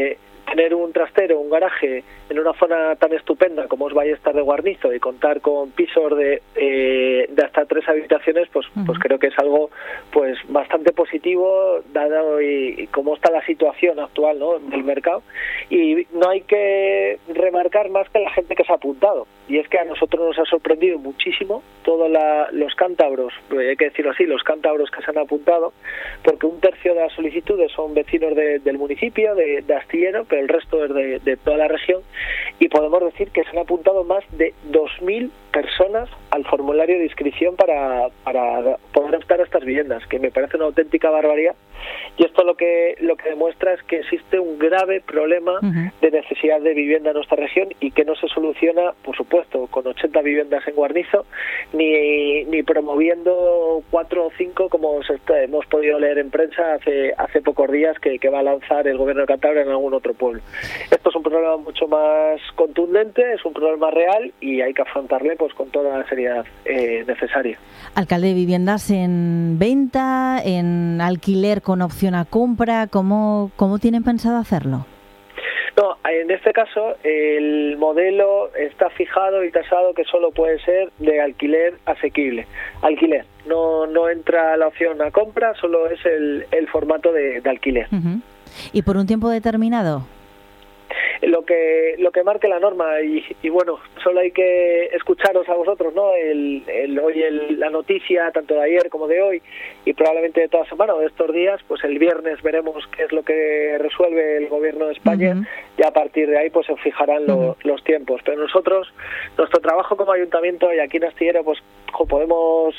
tener un trastero, un garaje en una zona tan estupenda como es Ballester de Guarnizo y contar con pisos de hasta 3 habitaciones, pues creo que es algo pues bastante positivo dado y cómo está la situación actual, ¿no?, del mercado. Y no hay que remarcar más que la gente que se ha apuntado, y es que a nosotros nos ha sorprendido muchísimo todos los cántabros, hay que decirlo así, los cántabros que se han apuntado, porque 1/3 de las solicitudes son vecinos del municipio, de Astillero, pero el resto es de toda la región, y podemos decir que se han apuntado más de 2.000 personas al formulario de inscripción para poder optar a estas viviendas, que me parece una auténtica barbaridad. Y esto lo que demuestra es que existe un grave problema de necesidad de vivienda en nuestra región, y que no se soluciona, por supuesto, con 80 viviendas en Guarnizo, ni promoviendo 4 o 5 como hemos podido leer en prensa hace pocos días que va a lanzar el gobierno de Cantabria en algún otro pueblo. Esto es un problema mucho más contundente, es un problema real, y hay que afrontarle pues con toda la seriedad necesaria. Alcalde, viviendas en venta, en alquiler con opción a compra, ¿cómo tienen pensado hacerlo? No, en este caso el modelo está fijado y tasado que solo puede ser de alquiler asequible. Alquiler, no entra la opción a compra, solo es el formato de alquiler. ¿Y por un tiempo determinado? Lo que marque la norma, y bueno, solo hay que escucharos a vosotros, ¿no? La noticia tanto de ayer como de hoy, y probablemente de toda semana o de estos días, pues el viernes veremos qué es lo que resuelve el gobierno de España, y a partir de ahí pues se fijarán los tiempos. Pero nosotros, nuestro trabajo como ayuntamiento y aquí en Astillero, pues podemos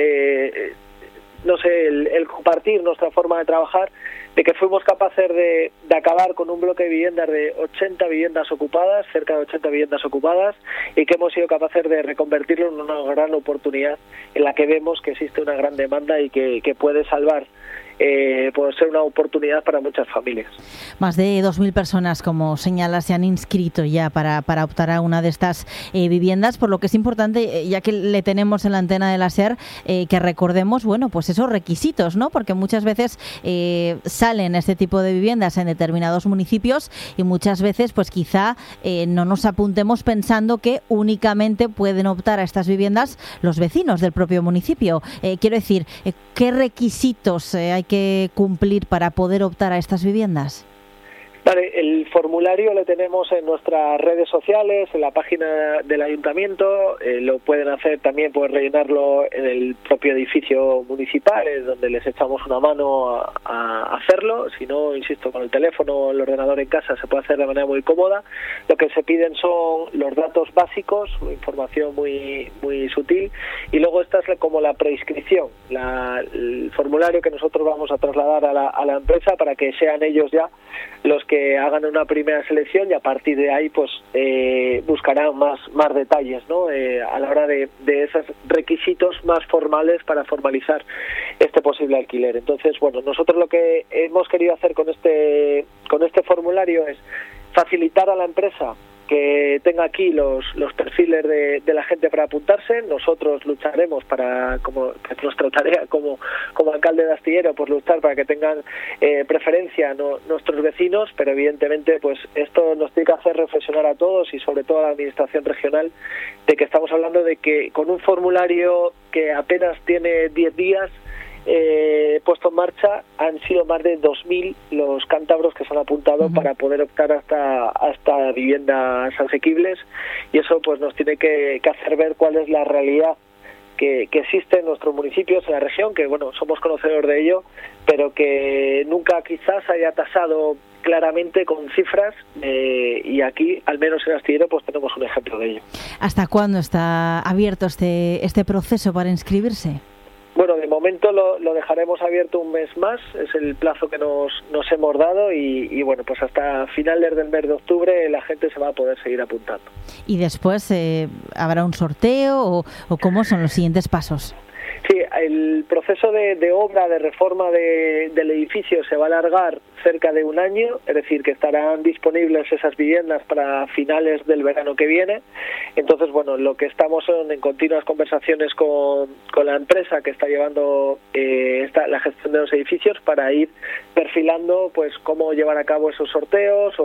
el compartir nuestra forma de trabajar, de que fuimos capaces de acabar con un bloque de viviendas de 80 viviendas ocupadas, cerca de 80 viviendas ocupadas, y que hemos sido capaces de reconvertirlo en una gran oportunidad en la que vemos que existe una gran demanda y que puede salvar, puede ser una oportunidad para muchas familias. Más de 2.000 personas, como señalas, se han inscrito ya para optar a una de estas viviendas, por lo que es importante, ya que le tenemos en la antena de la SER, que recordemos, bueno, pues esos requisitos, ¿no? Porque muchas veces salen este tipo de viviendas en determinados municipios, y muchas veces pues quizá no nos apuntemos pensando que únicamente pueden optar a estas viviendas los vecinos del propio municipio. Quiero decir, ¿qué requisitos hay que cumplir para poder optar a estas viviendas? Vale, el formulario lo tenemos en nuestras redes sociales, en la página del ayuntamiento, lo pueden hacer también, pueden rellenarlo en el propio edificio municipal, es donde les echamos una mano a hacerlo. Si no, insisto, con el teléfono o el ordenador en casa se puede hacer de manera muy cómoda. Lo que se piden son los datos básicos, información muy sutil, y luego esta es como la preinscripción, el formulario que nosotros vamos a trasladar a la empresa para que sean ellos ya los que hagan una primera selección, y a partir de ahí pues buscarán más detalles, ¿no? A la hora de esos requisitos más formales para formalizar este posible alquiler. Entonces, bueno, nosotros lo que hemos querido hacer con este formulario es facilitar a la empresa que tenga aquí los perfiles de la gente para apuntarse. Nosotros lucharemos como es nuestra tarea como alcalde de Astillero, pues luchar para que tengan preferencia nuestros vecinos, pero evidentemente pues esto nos tiene que hacer reflexionar a todos, y sobre todo a la administración regional, de que estamos hablando de que con un formulario que apenas tiene 10 días puesto en marcha, han sido más de 2.000 los cántabros que se han apuntado para poder optar hasta viviendas asequibles, y eso pues nos tiene que hacer ver cuál es la realidad que existe en nuestros municipios, en la región, que bueno, somos conocedores de ello, pero que nunca quizás haya tasado claramente con cifras, y aquí, al menos en Astillero, pues tenemos un ejemplo de ello. ¿Hasta cuándo está abierto este proceso para inscribirse? Bueno, de momento lo dejaremos abierto un mes más, es el plazo que nos hemos dado, y bueno, pues hasta finales del mes de octubre la gente se va a poder seguir apuntando. ¿Y después habrá un sorteo o cómo son los siguientes pasos? Sí, el proceso de obra, de reforma del edificio se va a alargar cerca de un año, es decir, que estarán disponibles esas viviendas para finales del verano que viene. Entonces, bueno, lo que estamos son en continuas conversaciones con la empresa que está llevando la gestión de los edificios para ir perfilando pues cómo llevar a cabo esos sorteos